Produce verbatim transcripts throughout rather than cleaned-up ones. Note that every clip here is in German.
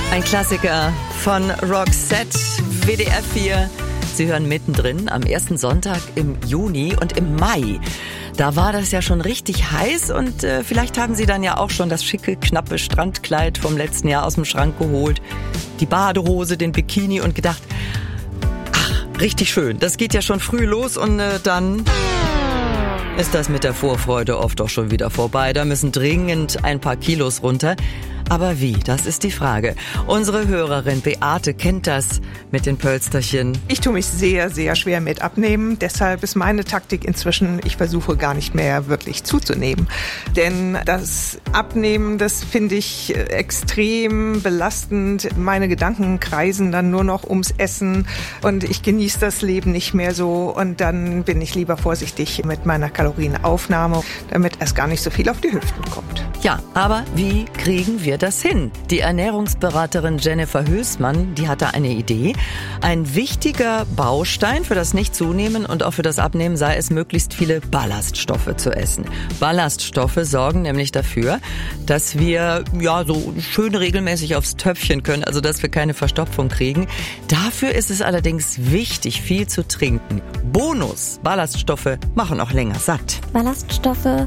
Ein Klassiker von Roxette, W D R vier. Sie hören mittendrin am ersten Sonntag im Juni und im Mai. Da war das ja schon richtig heiß und äh, vielleicht haben Sie dann ja auch schon das schicke, knappe Strandkleid vom letzten Jahr aus dem Schrank geholt, die Badehose, den Bikini und gedacht, ach, richtig schön, das geht ja schon früh los und äh, dann ist das mit der Vorfreude oft auch schon wieder vorbei. Da müssen dringend ein paar Kilos runter. Aber wie? Das ist die Frage. Unsere Hörerin Beate kennt das mit den Pölsterchen. Ich tue mich sehr, sehr schwer mit Abnehmen. Deshalb ist meine Taktik inzwischen, ich versuche gar nicht mehr wirklich zuzunehmen. Denn das Abnehmen, das finde ich extrem belastend. Meine Gedanken kreisen dann nur noch ums Essen und ich genieße das Leben nicht mehr so. Und dann bin ich lieber vorsichtig mit meiner Kalorienaufnahme, damit erst gar nicht so viel auf die Hüften kommt. Ja, aber wie kriegen wir das hin? Die Ernährungsberaterin Jennifer Hößmann, die hatte eine Idee. Ein wichtiger Baustein für das Nicht-Zunehmen und auch für das Abnehmen sei es, möglichst viele Ballaststoffe zu essen. Ballaststoffe sorgen nämlich dafür, dass wir ja so schön regelmäßig aufs Töpfchen können, also dass wir keine Verstopfung kriegen. Dafür ist es allerdings wichtig, viel zu trinken. Bonus, Ballaststoffe machen auch länger satt. Ballaststoffe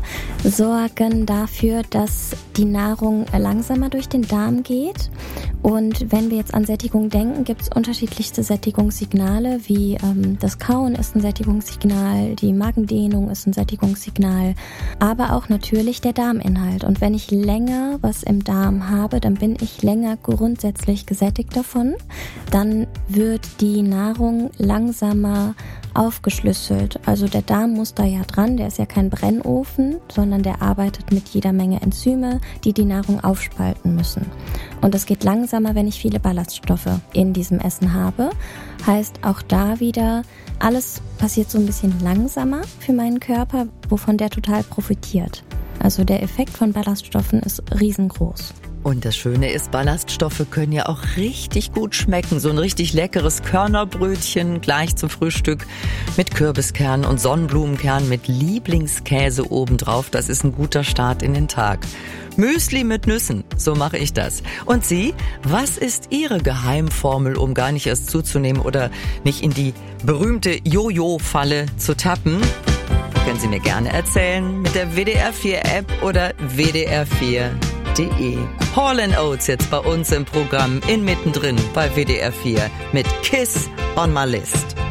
sorgen dafür, dass die Nahrung langsamer durch den Darm geht. Und wenn wir jetzt an Sättigung denken, gibt es unterschiedlichste Sättigungssignale, wie ähm, das Kauen ist ein Sättigungssignal, die Magendehnung ist ein Sättigungssignal, aber auch natürlich der Darminhalt. Und wenn ich länger was im Darm habe, dann bin ich länger grundsätzlich gesättigt davon. Dann wird die Nahrung langsamer aufgeschlüsselt. Also der Darm muss da ja dran, der ist ja kein Brennofen, sondern der arbeitet mit jeder Menge Enzyme, die die Nahrung aufspalten müssen. Und es geht langsamer, wenn ich viele Ballaststoffe in diesem Essen habe. Heißt auch da wieder, alles passiert so ein bisschen langsamer für meinen Körper, wovon der total profitiert. Also der Effekt von Ballaststoffen ist riesengroß. Und das Schöne ist, Ballaststoffe können ja auch richtig gut schmecken. So ein richtig leckeres Körnerbrötchen gleich zum Frühstück mit Kürbiskernen und Sonnenblumenkern mit Lieblingskäse obendrauf. Das ist ein guter Start in den Tag. Müsli mit Nüssen, so mache ich das. Und Sie, was ist Ihre Geheimformel, um gar nicht erst zuzunehmen oder nicht in die berühmte Jojo-Falle zu tappen? Können Sie mir gerne erzählen mit der W D R vier App oder W D R vier Punkt de. Hall and Oates jetzt bei uns im Programm in Mittendrin bei W D R vier mit Kiss on My List.